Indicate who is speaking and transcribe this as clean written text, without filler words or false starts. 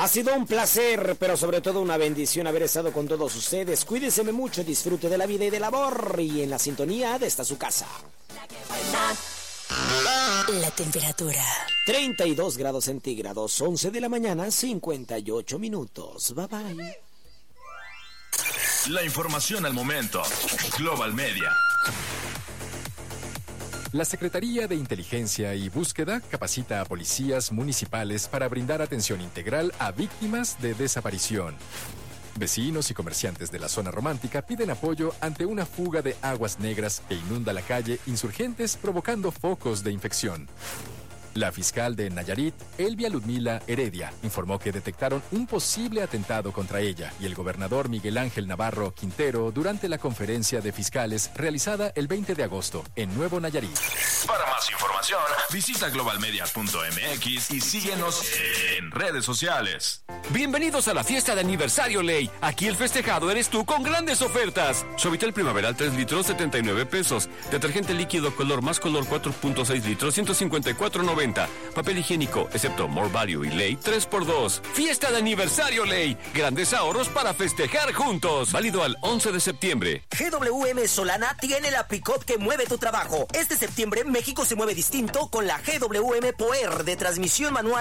Speaker 1: Ha sido un placer, pero sobre todo una bendición haber estado con todos ustedes. Cuídense mucho, disfrute de la vida y del amor y en la sintonía de esta su casa.
Speaker 2: La temperatura
Speaker 1: 32 grados centígrados, 11 de la mañana, 58 minutos. Bye bye.
Speaker 3: La información al momento. Global Media.
Speaker 4: La Secretaría de Inteligencia y Búsqueda capacita a policías municipales para brindar atención integral a víctimas de desaparición. Vecinos y comerciantes de la zona romántica piden apoyo ante una fuga de aguas negras que inunda la calle Insurgentes, provocando focos de infección. La fiscal de Nayarit, Elvia Ludmila Heredia, informó que detectaron un posible atentado contra ella y el gobernador Miguel Ángel Navarro Quintero durante la conferencia de fiscales realizada el 20 de agosto en Nuevo Nayarit.
Speaker 3: Para más información, visita globalmedia.mx y síguenos en redes sociales.
Speaker 5: Bienvenidos a la fiesta de aniversario Ley. Aquí el festejado eres tú con grandes ofertas. Suavitel Primaveral 3 litros, 79 pesos. Detergente líquido color más color 4.6 litros, 154.90. Papel higiénico, excepto More Value y Ley, 3x2. Fiesta de aniversario Ley. Grandes ahorros para festejar juntos. Válido al 11 de septiembre.
Speaker 6: GWM Solana tiene la pick-up que mueve tu trabajo. Este septiembre México se mueve distinto con la GWM Power de transmisión manual